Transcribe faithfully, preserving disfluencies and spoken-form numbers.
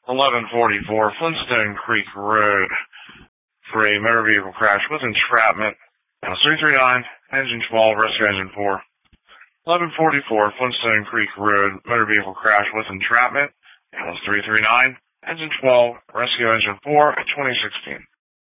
eleven forty-four Flintstone Creek Road for a motor vehicle crash with entrapment. That was three three nine, engine twelve, rescue engine four. eleven forty-four Flintstone Creek Road, motor vehicle crash with entrapment. That was three three nine, engine twelve, rescue engine four at twenty sixteen.